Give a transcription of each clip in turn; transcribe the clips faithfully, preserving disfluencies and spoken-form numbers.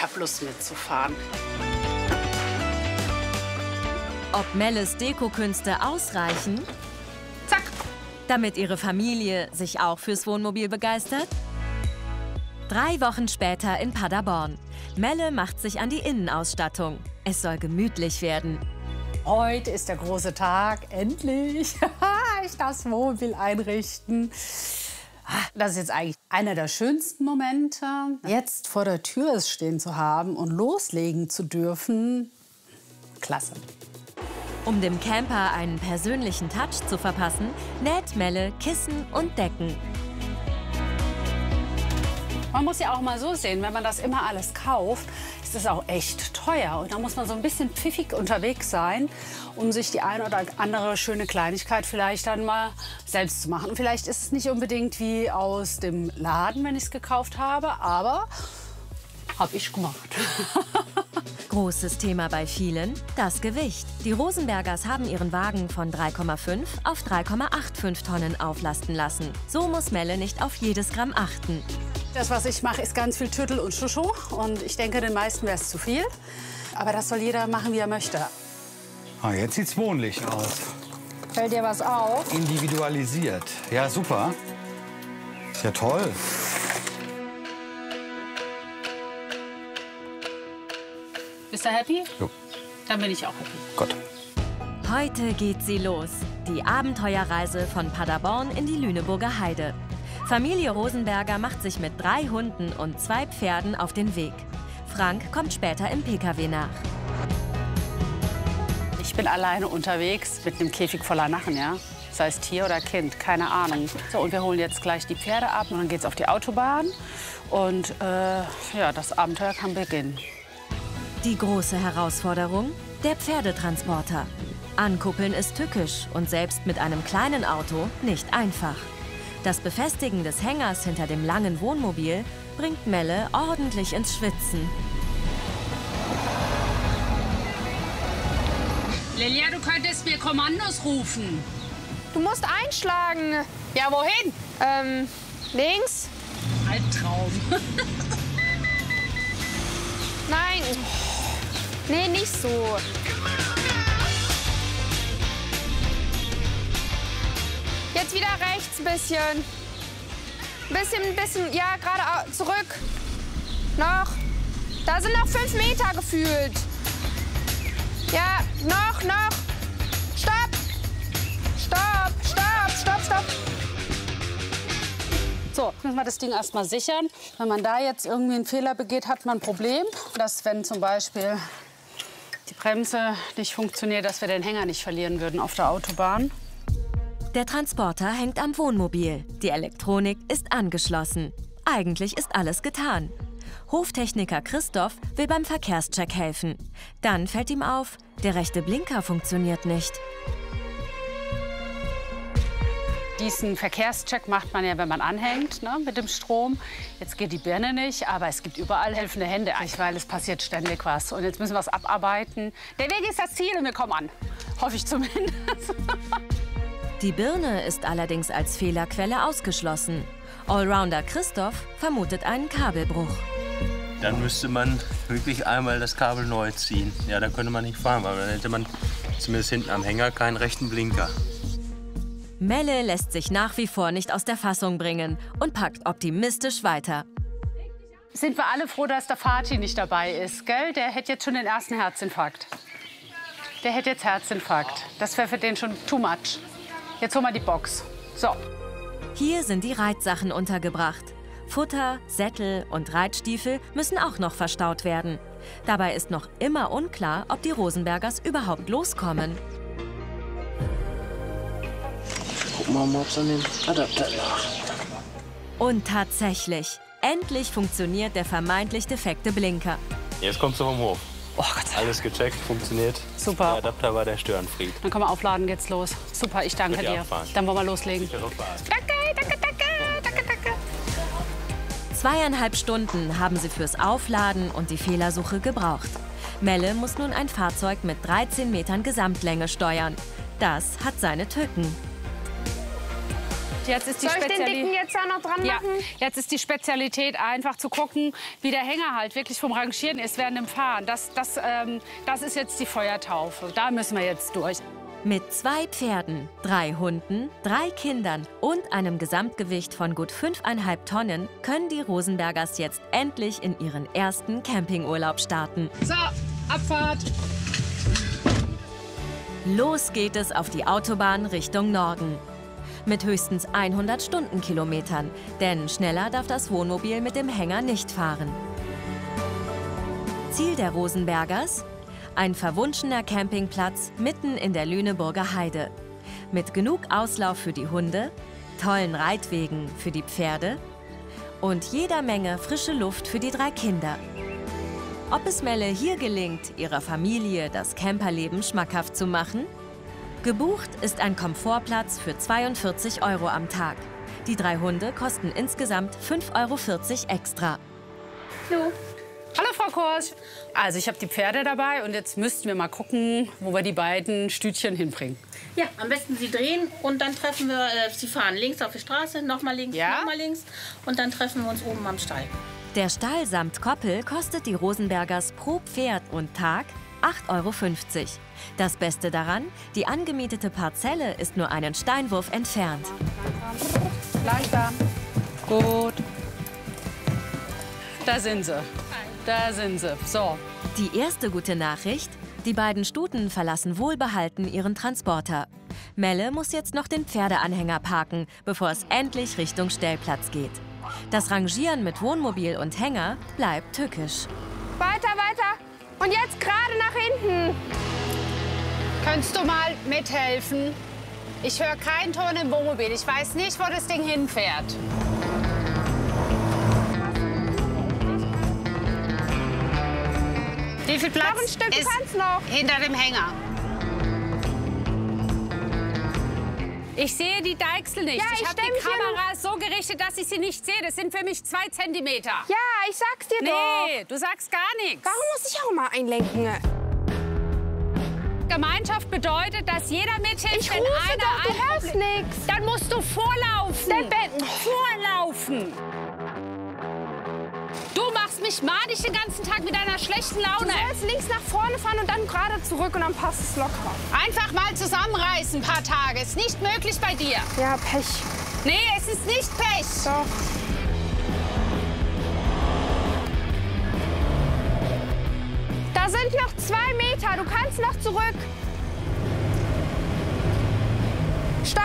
habe Lust mitzufahren. Ob Melles Dekokünste ausreichen, Zack, damit ihre Familie sich auch fürs Wohnmobil begeistert? Drei Wochen später in Paderborn. Melle macht sich an die Innenausstattung. Es soll gemütlich werden. heute ist der große Tag. Endlich ich das Wohnmobil einrichten. Das ist jetzt eigentlich einer der schönsten Momente. Jetzt vor der Tür stehen zu haben und loslegen zu dürfen. Klasse. Um dem Camper einen persönlichen Touch zu verpassen, näht Melle Kissen und Decken. Man muss ja auch mal so sehen, wenn man das immer alles kauft, ist das auch echt teuer. Und da muss man so ein bisschen pfiffig unterwegs sein, um sich die eine oder andere schöne Kleinigkeit vielleicht dann mal selbst zu machen. Und vielleicht ist es nicht unbedingt wie aus dem Laden, wenn ich es gekauft habe, aber habe ich gemacht. Großes Thema bei vielen, das Gewicht. Die Rosenbergers haben ihren Wagen von drei Komma fünf auf drei Komma fünfundachtzig Tonnen auflasten lassen. So muss Melle nicht auf jedes Gramm achten. Das, was ich mache, ist ganz viel Tüttel und Schuschu. Und ich denke, den meisten wäre es zu viel. Aber das soll jeder machen, wie er möchte. Ah, jetzt sieht's wohnlich aus. Fällt dir was auf? Individualisiert. Ja, super. Ist ja toll. Bist du happy? Jo. Dann bin ich auch happy. Gott. Heute geht sie los. Die Abenteuerreise von Paderborn in die Lüneburger Heide. Familie Rosenberger macht sich mit drei Hunden und zwei Pferden auf den Weg. Frank kommt später im P K W nach. Ich bin alleine unterwegs mit einem Käfig voller Narren, ja? Sei es Tier oder Kind, keine Ahnung. So, und wir holen jetzt gleich die Pferde ab und dann geht's auf die Autobahn. Und äh, ja, das Abenteuer kann beginnen. Die große Herausforderung? Der Pferdetransporter. Ankuppeln ist tückisch und selbst mit einem kleinen Auto nicht einfach. Das Befestigen des Hängers hinter dem langen Wohnmobil bringt Melle ordentlich ins Schwitzen. Lilia, du könntest mir Kommandos rufen. Du musst einschlagen. Ja, wohin? Ähm, links? Albtraum. Nein. Nee, nicht so. Jetzt wieder rechts ein bisschen. Bisschen, ein bisschen, ja, gerade zurück. Noch. Da sind noch fünf Meter gefühlt. Ja, noch, noch. Stopp. Stopp, stopp, stopp, stopp. So, müssen wir das Ding erstmal sichern. Wenn man da jetzt irgendwie einen Fehler begeht, hat man ein Problem. Dass, wenn zum Beispiel die Bremse nicht funktioniert, dass wir den Hänger nicht verlieren würden auf der Autobahn. Der Transporter hängt am Wohnmobil. Die Elektronik ist angeschlossen. Eigentlich ist alles getan. Hoftechniker Christoph will beim Verkehrscheck helfen. Dann fällt ihm auf, der rechte Blinker funktioniert nicht. Diesen Verkehrscheck macht man ja, wenn man anhängt, ne, mit dem Strom. Jetzt geht die Birne nicht, aber es gibt überall helfende Hände, weil es passiert ständig was. Und jetzt müssen wir es abarbeiten. Der Weg ist das Ziel und wir kommen an. Hoffe ich zumindest. Die Birne ist allerdings als Fehlerquelle ausgeschlossen. Allrounder Christoph vermutet einen Kabelbruch. Dann müsste man wirklich einmal das Kabel neu ziehen. Ja, da könnte man nicht fahren, aber dann hätte man zumindest hinten am Hänger keinen rechten Blinker. Melle lässt sich nach wie vor nicht aus der Fassung bringen und packt optimistisch weiter. Sind wir alle froh, dass der Vati nicht dabei ist, gell? Der hätte jetzt schon den ersten Herzinfarkt. Der hätte jetzt Herzinfarkt. Das wäre für den schon too much. Jetzt holen wir die Box. So. Hier sind die Reitsachen untergebracht. Futter, Sättel und Reitstiefel müssen auch noch verstaut werden. Dabei ist noch immer unklar, ob die Rosenbergers überhaupt loskommen. Gucken wir mal, ob es an den Adapter lag. Und tatsächlich, endlich funktioniert der vermeintlich defekte Blinker. Jetzt kommst du vom Hof. Oh Gott sei Dank. Alles gecheckt, funktioniert. Super. Der Adapter war der Störenfried. Dann können wir aufladen, geht's los. Super, ich danke Könnt ihr dir. abfahren. Dann wollen wir loslegen. Sichere Fahrt. Danke, danke, danke, danke, danke. Zweieinhalb Stunden haben sie fürs Aufladen und die Fehlersuche gebraucht. Melle muss nun ein Fahrzeug mit dreizehn Metern Gesamtlänge steuern. Das hat seine Tücken. jetzt ist die Soll ich den Spezialität. dicken jetzt da noch dran Ja, machen? jetzt ist die Spezialität einfach zu gucken, wie der Hänger halt wirklich vom Rangieren ist während dem Fahren. Das, das, ähm, das ist jetzt die Feuertaufe. Da müssen wir jetzt durch. Mit zwei Pferden, drei Hunden, drei Kindern und einem Gesamtgewicht von gut fünfeinhalb Tonnen können die Rosenbergers jetzt endlich in ihren ersten Campingurlaub starten. So, Abfahrt. Los geht es auf die Autobahn Richtung Norden. Mit höchstens hundert Stundenkilometern, denn schneller darf das Wohnmobil mit dem Hänger nicht fahren. Ziel der Rosenbergers? Ein verwunschener Campingplatz mitten in der Lüneburger Heide. Mit genug Auslauf für die Hunde, tollen Reitwegen für die Pferde und jeder Menge frische Luft für die drei Kinder. Ob es Melle hier gelingt, ihrer Familie das Camperleben schmackhaft zu machen? Gebucht ist ein Komfortplatz für zweiundvierzig Euro am Tag. Die drei Hunde kosten insgesamt fünf Euro vierzig extra. Du. Hallo, Frau Korsch. Also, ich habe die Pferde dabei und jetzt müssten wir mal gucken, wo wir die beiden Stütchen hinbringen. Ja, am besten Sie drehen und dann treffen wir, äh, Sie fahren links auf die Straße, nochmal links, Ja? nochmal links und dann treffen wir uns oben am Stall. Der Stall samt Koppel kostet die Rosenbergers pro Pferd und Tag acht Euro fünfzig. Das Beste daran, die angemietete Parzelle ist nur einen Steinwurf entfernt. Langsam. Gut. Da sind sie. Da sind sie. So. Die erste gute Nachricht: Die beiden Stuten verlassen wohlbehalten ihren Transporter. Melle muss jetzt noch den Pferdeanhänger parken, bevor es endlich Richtung Stellplatz geht. Das Rangieren mit Wohnmobil und Hänger bleibt tückisch. Weiter, weiter. Und jetzt gerade nach hinten. Könntest du mal mithelfen? Ich höre keinen Ton im Wohnmobil. Ich weiß nicht, wo das Ding hinfährt. Wie viel Platz Noch ein Stück, du ist kannst noch. hinter dem Hänger? Ich sehe die Deichsel nicht. Ja, ich ich habe stell die mich hier Kamera so gerichtet, dass ich sie nicht sehe. Das sind für mich zwei Zentimeter. Ja, ich sag's dir doch. Nee, du sagst gar nichts. Warum muss ich auch mal einlenken? Gemeinschaft bedeutet, dass jeder mithilft, Ich wenn rufe einer doch, du ein hörst Problem- nix. Dann musst du vorlaufen. Der Ben- Vorlaufen. Du machst mich madig den ganzen Tag mit deiner schlechten Du Laune. sollst links nach vorne fahren und dann gerade zurück und dann passt es locker. Einfach mal zusammenreißen, ein paar Tage. Ist nicht möglich bei dir. Ja, Pech. Nee, es ist nicht Pech. Doch. Da sind noch zwei Meter. Du kannst noch zurück. Stopp.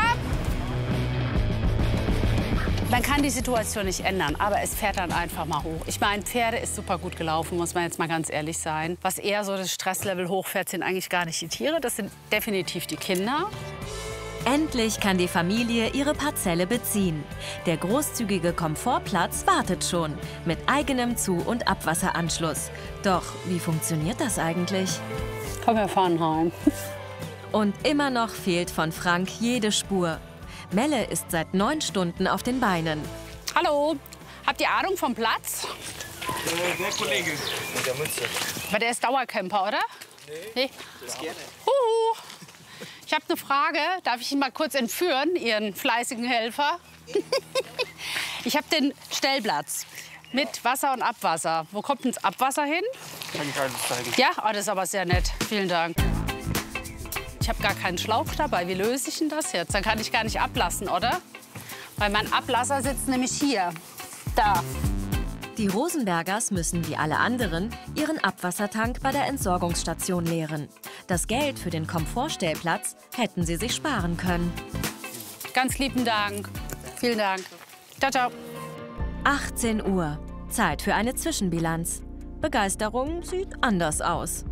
Man kann die Situation nicht ändern, aber es fährt dann einfach mal hoch. Ich meine, Pferde ist super gut gelaufen, muss man jetzt mal ganz ehrlich sein. Was eher so das Stresslevel hochfährt, sind eigentlich gar nicht die Tiere, das sind definitiv die Kinder. Endlich kann die Familie ihre Parzelle beziehen. Der großzügige Komfortplatz wartet schon, mit eigenem Zu- und Abwasseranschluss. Doch wie funktioniert das eigentlich? Komm, wir fahren heim. Und immer noch fehlt von Frank jede Spur. Melle ist seit neun Stunden auf den Beinen. Hallo, habt ihr Ahnung vom Platz? Äh, der Kollege mit der Mütze. Aber der ist Dauercamper, oder? Nee. nee? Das gerne. Huhu. Ich habe eine Frage. Darf ich ihn mal kurz entführen, Ihren fleißigen Helfer? Ich habe den Stellplatz mit Wasser und Abwasser. Wo kommt denn das Abwasser hin? Kann ich alles zeigen. Ja, oh, das ist aber sehr nett. Vielen Dank. Ich habe gar keinen Schlauch dabei. Wie löse ich denn das jetzt? Dann kann ich gar nicht ablassen, oder? Weil mein Ablasser sitzt nämlich hier. Da. Die Rosenbergers müssen wie alle anderen ihren Abwassertank bei der Entsorgungsstation leeren. Das Geld für den Komfortstellplatz hätten sie sich sparen können. Ganz lieben Dank. Vielen Dank. Ciao, ciao. achtzehn Uhr. Zeit für eine Zwischenbilanz. Begeisterung sieht anders aus.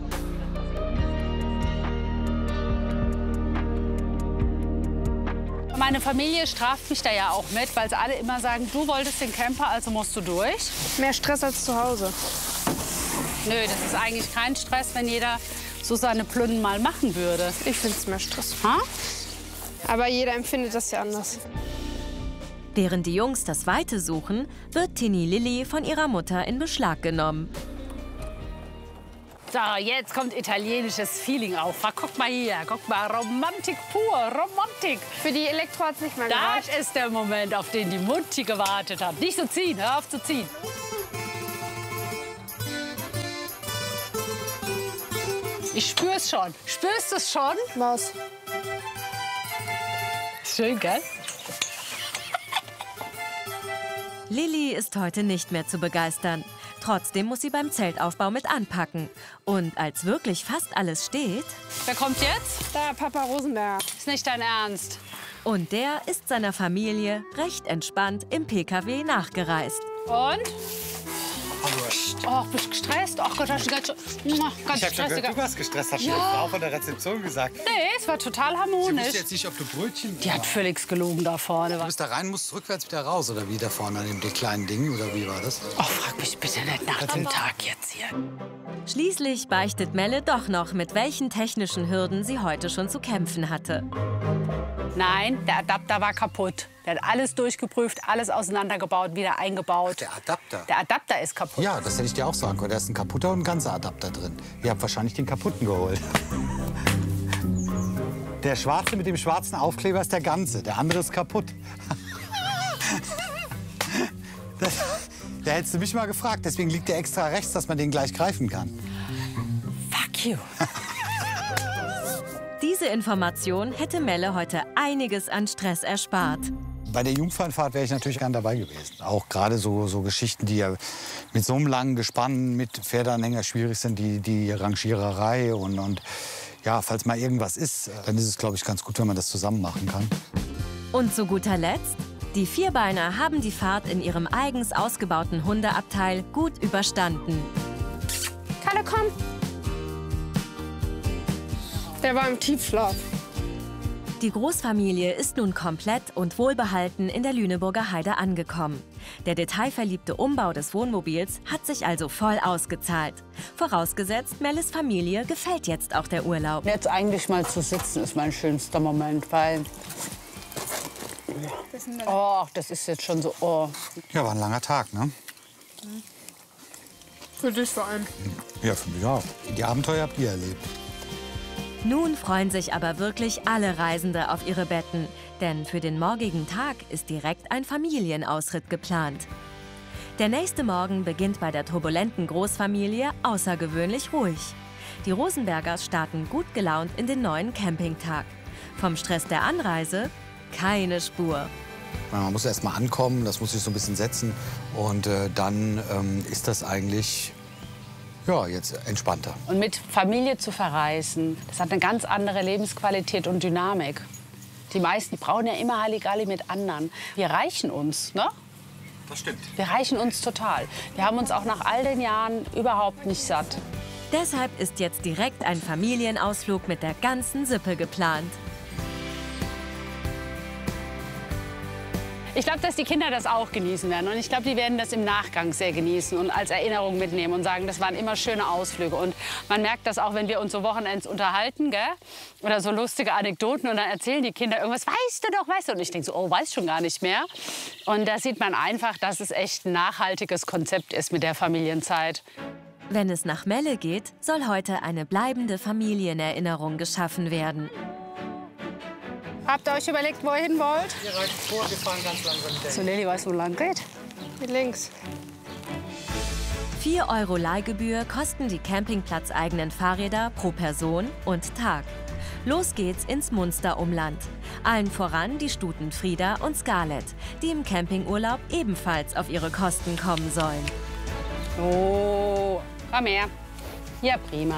Meine Familie straft mich da ja auch mit, weil sie alle immer sagen, du wolltest den Camper, also musst du durch. Mehr Stress als zu Hause. Nö, das ist eigentlich kein Stress, wenn jeder so seine Plünnen mal machen würde. Ich finde es mehr Stress. Ha? Aber jeder empfindet das ja anders. Während die Jungs das Weite suchen, wird Tini Lilly von ihrer Mutter in Beschlag genommen. So, jetzt kommt italienisches Feeling auf. Guck mal hier, guck mal, Romantik pur, Romantik. Für die Elektro hat es nicht mehr gereicht. Das ist der Moment, auf den die Mutti gewartet hat. Nicht so ziehen, hör auf zu ziehen. Ich spür's schon. Spürst du es schon? Was? Schön, gell? Lilly ist heute nicht mehr zu begeistern. Trotzdem muss sie beim Zeltaufbau mit anpacken. Und als wirklich fast alles steht... Wer kommt jetzt? Da, Papa Rosenberg. Ist nicht dein Ernst. Und der ist seiner Familie recht entspannt im P K W nachgereist. Und? Oh, bist du gestresst? Ach Gott, hast du ganz, ganz Ich hab schon stressiger. gehört, du warst gestresst, hat Ja. die Frau von der Rezeption gesagt. Nee, es war total Sie harmonisch. wusste jetzt nicht, ob du Brötchen... Die hat völlig gelogen da vorne. Du bist da rein, musst rückwärts wieder raus, oder wie da vorne an dem kleinen Ding, oder wie war das? Oh, frag mich bitte nicht nach dem Tag jetzt hier. Schließlich beichtet Melle doch noch, mit welchen technischen Hürden sie heute schon zu kämpfen hatte. Nein, der Adapter war kaputt. Der hat alles durchgeprüft, alles auseinandergebaut, wieder eingebaut. Der Adapter? Der Adapter ist kaputt. Ja, das hätte ich dir auch sagen können. Da ist ein kaputter und ein ganzer Adapter drin. Ihr habt wahrscheinlich den kaputten geholt. Der schwarze mit dem schwarzen Aufkleber ist der ganze. Der andere ist kaputt. Das, da hättest du mich mal gefragt. Deswegen liegt der extra rechts, dass man den gleich greifen kann. Fuck you. Diese Information hätte Melle heute einiges an Stress erspart. Bei der Jungfernfahrt wäre ich natürlich gern dabei gewesen. Auch gerade so, so Geschichten, die ja mit so einem langen Gespann mit Pferdeanhänger schwierig sind, die, die Rangiererei und, und ja, falls mal irgendwas ist, dann ist es, glaube ich, ganz gut, wenn man das zusammen machen kann. Und zu guter Letzt, die Vierbeiner haben die Fahrt in ihrem eigens ausgebauten Hundeabteil gut überstanden. Kalle, komm. Der war im Tiefschlaf. Die Großfamilie ist nun komplett und wohlbehalten in der Lüneburger Heide angekommen. Der detailverliebte Umbau des Wohnmobils hat sich also voll ausgezahlt. Vorausgesetzt, Melles Familie gefällt jetzt auch der Urlaub. Jetzt eigentlich mal zu sitzen ist mein schönster Moment, weil... Oh, das ist jetzt schon so... Oh. Ja, war ein langer Tag, ne? Für dich vor allem. Ja, für mich auch. Die Abenteuer habt ihr erlebt. Nun freuen sich aber wirklich alle Reisende auf ihre Betten. Denn für den morgigen Tag ist direkt ein Familienausritt geplant. Der nächste Morgen beginnt bei der turbulenten Großfamilie außergewöhnlich ruhig. Die Rosenbergers starten gut gelaunt in den neuen Campingtag. Vom Stress der Anreise keine Spur. Man muss erst mal ankommen, das muss sich so ein bisschen setzen. Und äh, dann ähm, ist das eigentlich... Ja, jetzt entspannter. Und mit Familie zu verreisen, das hat eine ganz andere Lebensqualität und Dynamik. Die meisten, die brauchen ja immer Halligalli mit anderen. Wir reichen uns, ne? Das stimmt. Wir reichen uns total. Wir haben uns auch nach all den Jahren überhaupt nicht satt. Deshalb ist jetzt direkt ein Familienausflug mit der ganzen Sippe geplant. Ich glaube, dass die Kinder das auch genießen werden. Und ich glaube, die werden das im Nachgang sehr genießen und als Erinnerung mitnehmen und sagen, das waren immer schöne Ausflüge. Und man merkt das auch, wenn wir uns so Wochenends unterhalten, gell? Oder so lustige Anekdoten. Und dann erzählen die Kinder irgendwas, weißt du doch, weißt du. Und ich denke so, oh, weiß schon gar nicht mehr. Und da sieht man einfach, dass es echt ein nachhaltiges Konzept ist mit der Familienzeit. Wenn es nach Melle geht, soll heute eine bleibende Familienerinnerung geschaffen werden. Habt ihr euch überlegt, wo ihr hin wollt? Wir reiten vor, wir fahren ganz langsam. So, Lilly, weißt du, wo lang geht? Hier links. vier Euro Leihgebühr kosten die campingplatzeigenen Fahrräder pro Person und Tag. Los geht's ins Munsterumland. Allen voran die Stuten Frieda und Scarlett, die im Campingurlaub ebenfalls auf ihre Kosten kommen sollen. Oh, komm her. Ja, prima.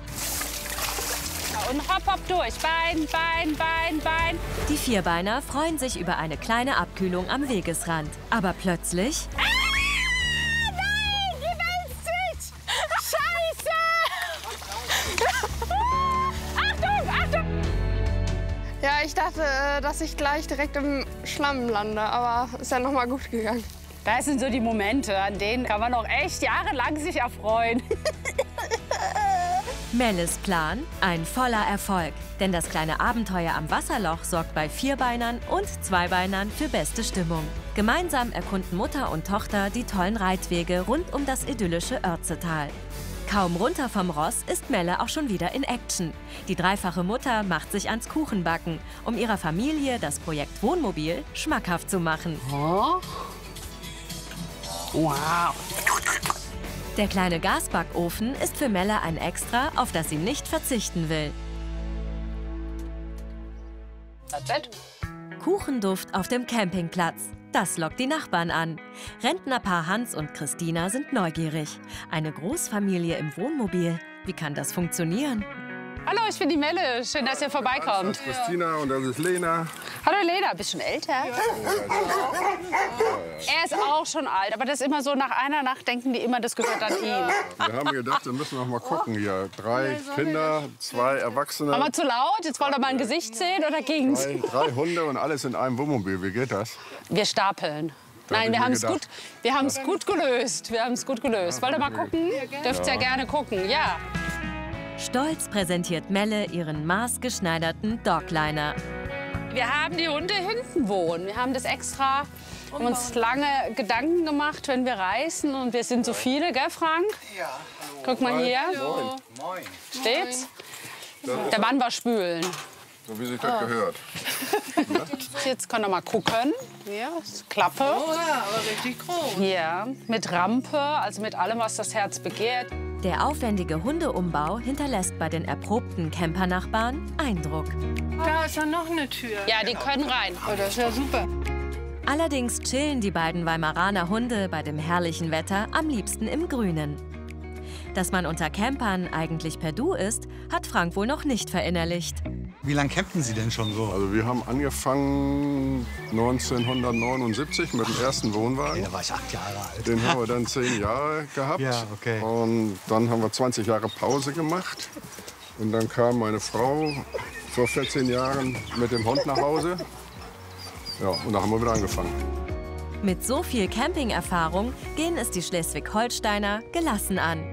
Und hopp, hopp durch. Bein, Bein, Bein, Bein. Die Vierbeiner freuen sich über eine kleine Abkühlung am Wegesrand. Aber plötzlich... Ah, nein, die wälzt sich. Scheiße. Achtung, Achtung. Ja, ich dachte, äh, dass ich gleich direkt im Schlamm lande, aber ist ja noch mal gut gegangen. Das sind so die Momente, an denen kann man noch echt jahrelang sich erfreuen. Melles Plan, ein voller Erfolg. Denn das kleine Abenteuer am Wasserloch sorgt bei Vierbeinern und Zweibeinern für beste Stimmung. Gemeinsam erkunden Mutter und Tochter die tollen Reitwege rund um das idyllische Oertzetal. Kaum runter vom Ross ist Melle auch schon wieder in Action. Die dreifache Mutter macht sich ans Kuchenbacken, um ihrer Familie das Projekt Wohnmobil schmackhaft zu machen. Oh. Wow. Der kleine Gasbackofen ist für Melle ein Extra, auf das sie nicht verzichten will. Das Bett. Kuchenduft auf dem Campingplatz. Das lockt die Nachbarn an. Rentnerpaar Hans und Christina sind neugierig. Eine Großfamilie im Wohnmobil. Wie kann das funktionieren? Hallo, ich bin die Melle. Schön, dass ihr vorbeikommt. Das ist Christina und das ist Lena. Hallo Lena, bist schon älter? Ja. Er ist auch schon alt, aber das ist immer so, nach einer Nacht denken die immer, das gehört an ihn. Wir haben gedacht, wir müssen noch mal gucken hier. Drei Kinder, zwei Erwachsene. War mal zu laut? Jetzt wollt ihr mal ein Gesicht sehen oder gegen's? Drei, drei Hunde und alles in einem Wohnmobil. Wie geht das? Wir stapeln. Da hab Nein, ich wir mir haben es gedacht. gut, wir haben es gut gelöst. Wir haben es gut gelöst. Wollt ihr mal gucken? Dürft ihr ja gerne gucken, ja. Stolz präsentiert Melle ihren maßgeschneiderten Dogliner. Wir haben die Hunde hinten wohnen. Wir haben das extra, haben uns lange Gedanken gemacht, wenn wir reisen. Und wir sind so viele, gell, Frank? Ja. Guck mal hier. Moin. Moin. Steht's? Der Mann war spülen. So wie sich das gehört. Jetzt könnt ihr mal gucken. Hier, ist Klappe. Oh ja, aber richtig groß. Hier, mit Rampe, also mit allem, was das Herz begehrt. Der aufwendige Hundeumbau hinterlässt bei den erprobten Campernachbarn Eindruck. Da ist ja noch eine Tür. Ja, die können rein. Oh, das ist ja super. Allerdings chillen die beiden Weimaraner Hunde bei dem herrlichen Wetter am liebsten im Grünen. Dass man unter Campern eigentlich per Du ist, hat Frank wohl noch nicht verinnerlicht. Wie lange campen Sie denn schon so? Also wir haben angefangen neunzehnhundertneunundsiebzig mit dem ersten Wohnwagen. Da war ich acht Jahre alt. Den haben wir dann zehn Jahre gehabt. Ja, okay. Und dann haben wir zwanzig Jahre Pause gemacht. Und dann kam meine Frau vor vierzehn Jahren mit dem Hund nach Hause. Ja, und da haben wir wieder angefangen. Mit so viel Camping-Erfahrung gehen es die Schleswig-Holsteiner gelassen an.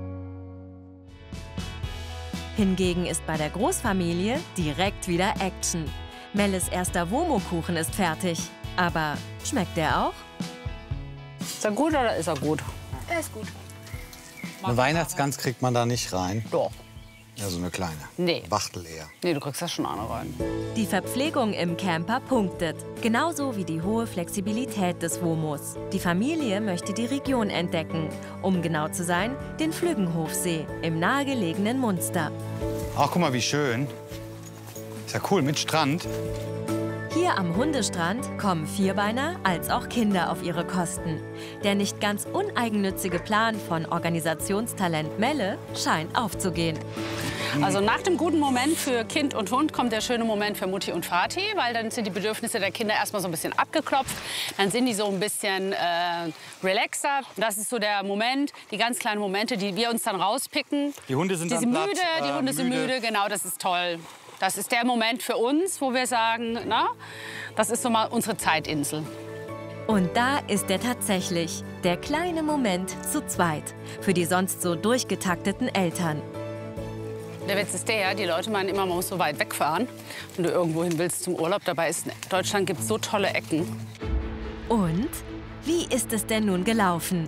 Hingegen ist bei der Großfamilie direkt wieder Action. Melles erster Womo-Kuchen ist fertig. Aber schmeckt der auch? Ist er gut oder ist er gut? Er ist gut. Eine Weihnachtsgans kriegt man da nicht rein. Doch. Ja, so eine kleine. Nee. Wachtel eher. Nee, du kriegst das schon eine rein. Die Verpflegung im Camper punktet. Genauso wie die hohe Flexibilität des Womos. Die Familie möchte die Region entdecken. Um genau zu sein, den Flüggenhofsee im nahegelegenen Munster. Ach, guck mal, wie schön. Ist ja cool, mit Strand. Hier am Hundestrand kommen Vierbeiner als auch Kinder auf ihre Kosten. Der nicht ganz uneigennützige Plan von Organisationstalent Melle scheint aufzugehen. Also nach dem guten Moment für Kind und Hund kommt der schöne Moment für Mutti und Vati, weil dann sind die Bedürfnisse der Kinder erstmal so ein bisschen abgeklopft. Dann sind die so ein bisschen äh, relaxer. Das ist so der Moment, die ganz kleinen Momente, die wir uns dann rauspicken. Die Hunde sind die dann sind platt, müde, die äh, Hunde sind müde. müde, genau, das ist toll. Das ist der Moment für uns, wo wir sagen, na, das ist so mal unsere Zeitinsel. Und da ist er tatsächlich, der kleine Moment zu zweit, für die sonst so durchgetakteten Eltern. Der Witz ist der, die Leute meinen immer, man muss so weit wegfahren, wenn du irgendwo hin willst zum Urlaub. Dabei ist in Deutschland gibt es so tolle Ecken. Und wie ist es denn nun gelaufen?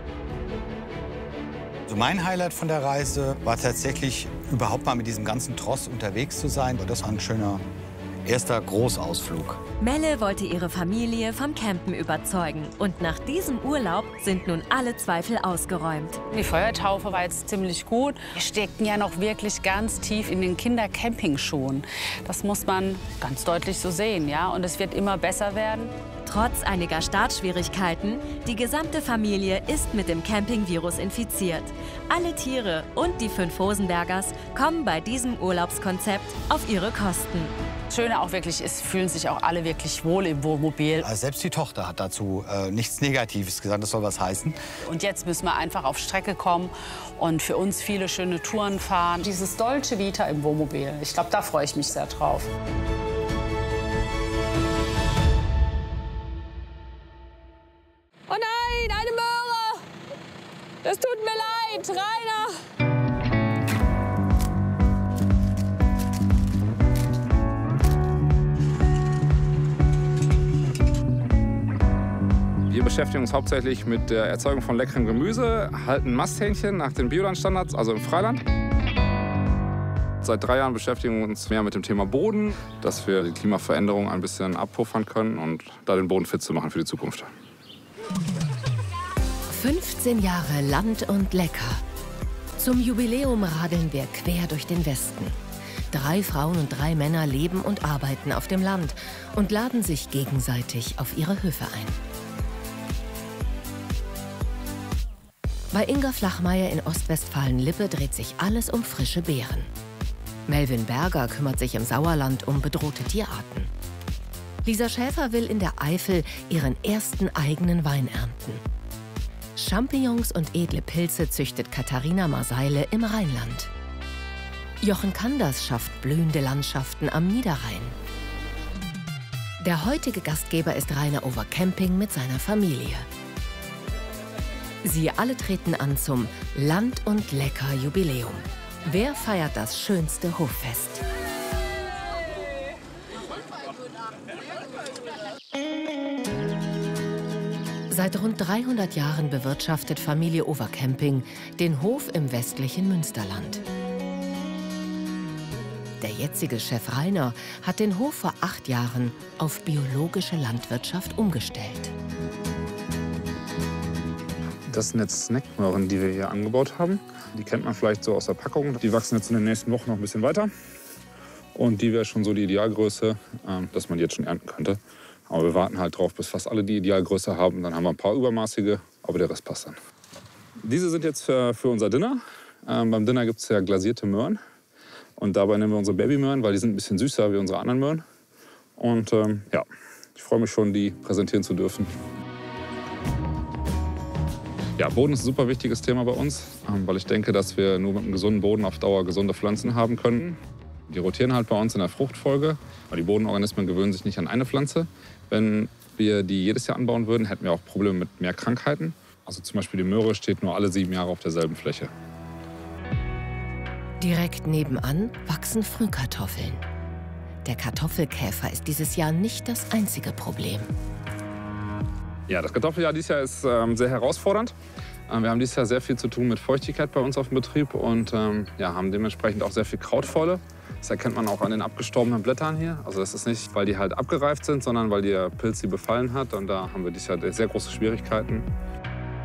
So mein Highlight von der Reise war tatsächlich, überhaupt mal mit diesem ganzen Tross unterwegs zu sein. Das war ein schöner erster Großausflug. Melle wollte ihre Familie vom Campen überzeugen. Und nach diesem Urlaub sind nun alle Zweifel ausgeräumt. Die Feuertaufe war jetzt ziemlich gut. Wir steckten ja noch wirklich ganz tief in den Kinder-Campingschuhen. Das muss man ganz deutlich so sehen, ja. Und es wird immer besser werden. Trotz einiger Startschwierigkeiten, die gesamte Familie ist mit dem Campingvirus infiziert. Alle Tiere und die fünf Hosenbergers kommen bei diesem Urlaubskonzept auf ihre Kosten. Das Schöne auch wirklich ist, fühlen sich auch alle wirklich wohl im Wohnmobil. Also selbst die Tochter hat dazu äh, nichts Negatives gesagt, das soll was heißen. Und jetzt müssen wir einfach auf Strecke kommen und für uns viele schöne Touren fahren. Dieses Dolce Vita im Wohnmobil, ich glaube, da freue ich mich sehr drauf. Oh nein, eine Möhre! Das tut mir leid, Rainer! Wir beschäftigen uns hauptsächlich mit der Erzeugung von leckerem Gemüse, halten Masthähnchen nach den Biolandstandards, also im Freiland. Seit drei Jahren beschäftigen wir uns mehr mit dem Thema Boden, dass wir die Klimaveränderung ein bisschen abpuffern können und da den Boden fit zu machen für die Zukunft. fünfzehn Jahre Land und Lecker. Zum Jubiläum radeln wir quer durch den Westen. Drei Frauen und drei Männer leben und arbeiten auf dem Land und laden sich gegenseitig auf ihre Höfe ein. Bei Inga Flachmeier in Ostwestfalen-Lippe dreht sich alles um frische Beeren. Melvin Berger kümmert sich im Sauerland um bedrohte Tierarten. Lisa Schäfer will in der Eifel ihren ersten eigenen Wein ernten. Champignons und edle Pilze züchtet Katharina Marseille im Rheinland. Jochen Kanders schafft blühende Landschaften am Niederrhein. Der heutige Gastgeber ist Rainer Overcamping mit seiner Familie. Sie alle treten an zum Land und Lecker Jubiläum. Wer feiert das schönste Hoffest? Seit rund dreihundert Jahren bewirtschaftet Familie Overcamping den Hof im westlichen Münsterland. Der jetzige Chef Rainer hat den Hof vor acht Jahren auf biologische Landwirtschaft umgestellt. Das sind jetzt Snackmöhren, die wir hier angebaut haben. Die kennt man vielleicht so aus der Packung. Die wachsen jetzt in den nächsten Wochen noch ein bisschen weiter. Und die wäre schon so die Idealgröße, dass man die jetzt schon ernten könnte. Aber wir warten halt drauf, bis fast alle die Idealgröße haben. Dann haben wir ein paar übermaßige, aber der Rest passt dann. Diese sind jetzt für, für unser Dinner. Ähm, beim Dinner gibt es ja glasierte Möhren. Und dabei nehmen wir unsere Babymöhren, weil die sind ein bisschen süßer wie unsere anderen Möhren. Und ähm, ja, ich freue mich schon, die präsentieren zu dürfen. Ja, Boden ist ein super wichtiges Thema bei uns, ähm, weil ich denke, dass wir nur mit einem gesunden Boden auf Dauer gesunde Pflanzen haben können. Die rotieren halt bei uns in der Fruchtfolge, weil die Bodenorganismen gewöhnen sich nicht an eine Pflanze. Wenn wir die jedes Jahr anbauen würden, hätten wir auch Probleme mit mehr Krankheiten. Also zum Beispiel die Möhre steht nur alle sieben Jahre auf derselben Fläche. Direkt nebenan wachsen Frühkartoffeln. Der Kartoffelkäfer ist dieses Jahr nicht das einzige Problem. Ja, das Kartoffeljahr dieses Jahr ist ähm, sehr herausfordernd. Ähm, wir haben dieses Jahr sehr viel zu tun mit Feuchtigkeit bei uns auf dem Betrieb und ähm, ja, haben dementsprechend auch sehr viel Krautfäule. Das erkennt man auch an den abgestorbenen Blättern hier. Also das ist nicht, weil die halt abgereift sind, sondern weil der Pilz sie befallen hat. Und da haben wir dieses Jahr sehr große Schwierigkeiten.